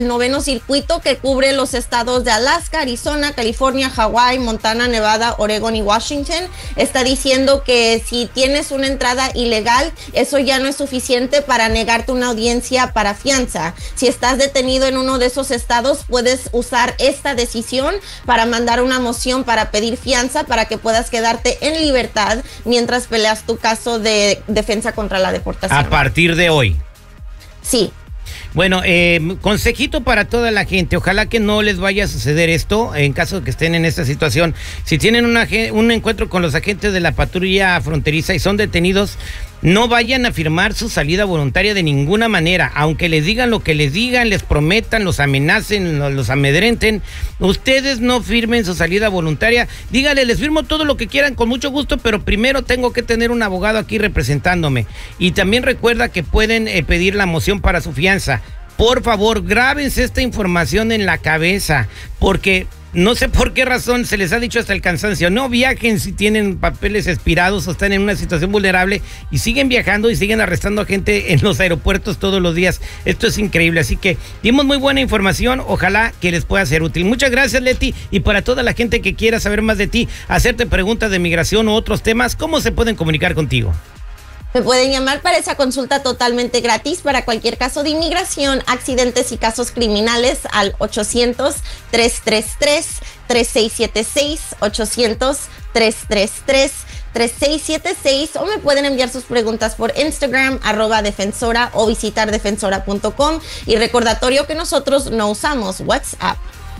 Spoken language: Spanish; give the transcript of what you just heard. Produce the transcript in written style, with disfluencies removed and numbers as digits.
noveno circuito que cubre los estados de Alaska, Arizona, California, Hawái, Montana, Nevada, Oregon y Washington, está diciendo que si tienes una entrada ilegal, eso ya no es suficiente para negarte una audiencia para fianza. Si estás detenido en uno de esos estados, puedes usar esta decisión para mandar una moción para pedir fianza para que puedas quedarte en libertad mientras peleas tu caso de defensa contra la deportación. A partir de hoy. Sí. Bueno, consejito para toda la gente. Ojalá que no les vaya a suceder esto en caso de que estén en esta situación. Si tienen un encuentro con los agentes de la patrulla fronteriza y son detenidos, no vayan a firmar su salida voluntaria de ninguna manera. Aunque les digan lo que les digan, les prometan, los amenacen, los amedrenten, ustedes no firmen su salida voluntaria. Díganle, les firmo todo lo que quieran con mucho gusto, pero primero tengo que tener un abogado aquí representándome. Y también recuerda que pueden pedir la moción para su fianza. Por favor, grábense esta información en la cabeza, porque no sé por qué razón se les ha dicho hasta el cansancio, no viajen si tienen papeles expirados o están en una situación vulnerable, y siguen viajando y siguen arrestando a gente en los aeropuertos todos los días. Esto es increíble, así que dimos muy buena información, ojalá que les pueda ser útil. Muchas gracias, Leti, y para toda la gente que quiera saber más de ti, hacerte preguntas de migración u otros temas, ¿cómo se pueden comunicar contigo? Me pueden llamar para esa consulta totalmente gratis para cualquier caso de inmigración, accidentes y casos criminales al 800-333-3676, 800-333-3676, o me pueden enviar sus preguntas por Instagram, @defensora, o visitar defensora.com. Y recordatorio que nosotros no usamos WhatsApp.